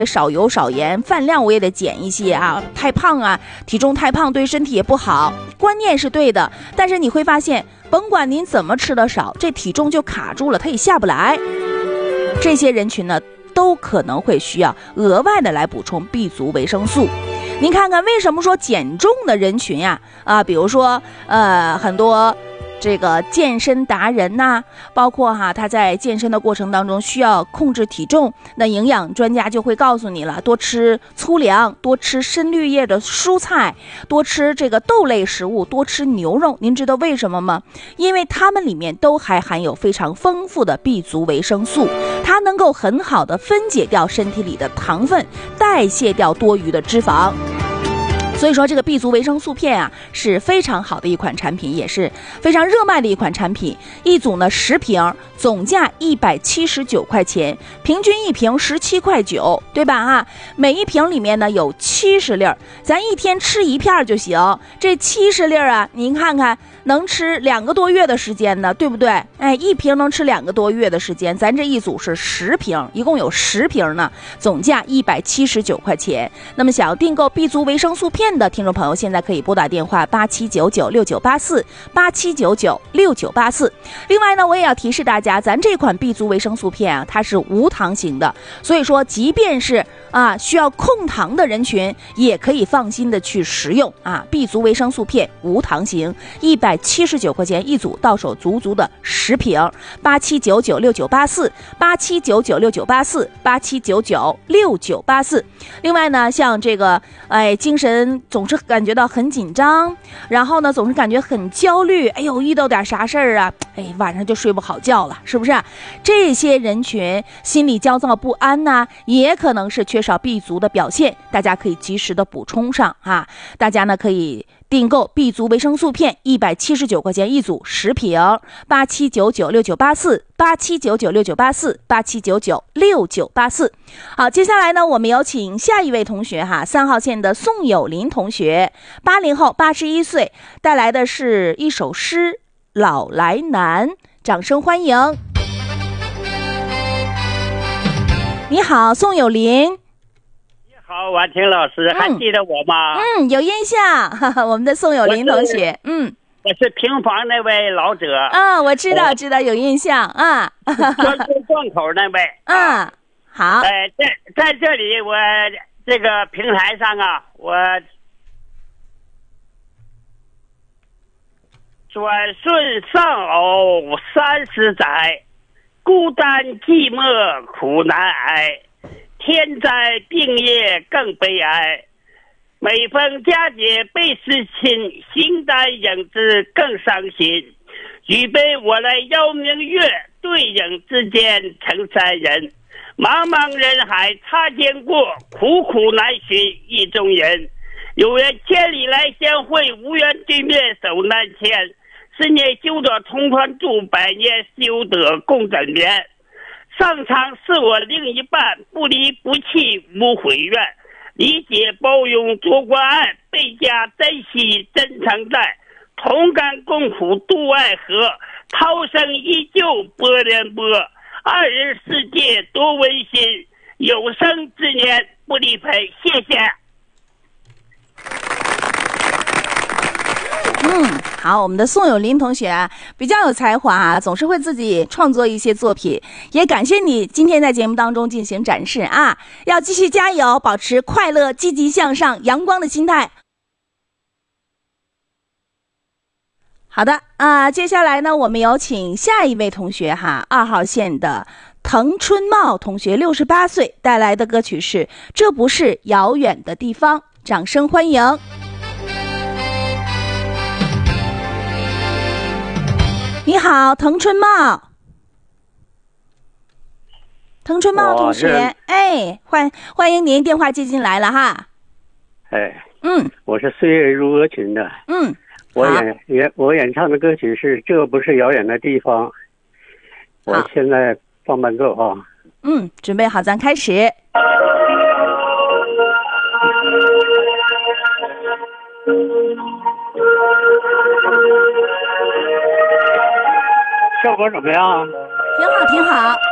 少油少盐，饭量我也得减一些啊，太胖啊，体重太胖对身体也不好。观念是对的，但是你会发现，甭管您怎么吃的少，这体重就卡住了，它也下不来。这些人群呢，都可能会需要额外的来补充 B 族维生素。您看看为什么说减重的人群呀，比如说很多这个健身达人呐，包括他在健身的过程当中需要控制体重，那营养专家就会告诉你了，多吃粗粮，多吃深绿叶的蔬菜，多吃这个豆类食物，多吃牛肉。您知道为什么吗？因为它们里面都还含有非常丰富的 B 族维生素，它能够很好的分解掉身体里的糖分，代谢掉多余的脂肪。所以说这个 B 族维生素片啊是非常好的一款产品，也是非常热卖的一款产品。一组呢10瓶，总价179块钱，平均一瓶17块9，对吧每一瓶里面呢有70粒，咱一天吃一片就行。这70粒啊，您看看能吃2个多月的时间呢，对不对？一瓶能吃2个多月的时间，咱这一组是10瓶，一共有10瓶呢，总价179块钱。那么想要订购 B 族维生素片的听众朋友，现在可以拨打电话87996984，87996984。另外呢，我也要提示大家，咱这款 B 族维生素片它是无糖型的，所以说即便是需要控糖的人群，也可以放心的去食用B 族维生素片无糖型，179块钱一组，到手足足的10瓶，87996984，87996984，87996984。另外呢，像这个精神总是感觉到很紧张，然后呢总是感觉很焦虑，遇到点啥事儿啊，晚上就睡不好觉了，是不是？这些人群心理焦躁不安呐，也可能是缺少 B 族的表现，大家可以及时的补充上大家呢可以订购 B 族维生素片179块钱一组10瓶，87996984，87996984，87996984。好，接下来呢我们有请下一位同学3号线的宋友林同学，80后81岁，带来的是一首诗《老来难》，掌声欢迎。你好，宋友林。 好，婉婷老师，还记得我吗？ 有印象，我们的宋友林同学。 我是平房那位老者。 我知道，有印象专车转口那位。 好。 在这里，我这个平台上我转瞬丧偶30载，孤单寂寞苦难挨。天灾病业更悲哀，每逢佳节倍思亲，形单影只更伤心。举杯我来邀明月，对影之间成三人。茫茫人海擦肩过，苦苦难寻意中人。有缘千里来相会，无缘对面手难牵。10年修得同船渡，100年修得共枕眠。上苍是我另一半，不离不弃无悔怨，理解包容多关爱，倍加珍惜真诚在，同甘共苦度爱河，涛声依旧波连波，2人世界多温馨，有生之年不离陪。谢谢。 好，我们的宋友林同学比较有才华总是会自己创作一些作品，也感谢你今天在节目当中进行展示要继续加油，保持快乐、积极向上、阳光的心态。好的接下来呢，我们有请下一位同学2号线的滕春茂同学，68岁，带来的歌曲是《这不是遥远的地方》，掌声欢迎。你好，滕春茂。滕春茂同学，欢迎您，电话接进来了我是岁月如歌群的。我演唱的歌曲是《这不是遥远的地方》。我现在放伴奏准备好，咱开始。 效果怎么样？ 挺好。